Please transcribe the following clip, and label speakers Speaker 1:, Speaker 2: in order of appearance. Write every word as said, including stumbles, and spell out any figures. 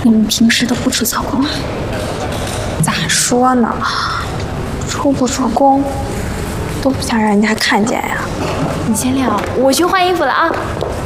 Speaker 1: 你们平时都不出操工，
Speaker 2: 咋说呢？出不出工，都不想让人家看见呀。
Speaker 1: 你先聊，我去换衣服了啊。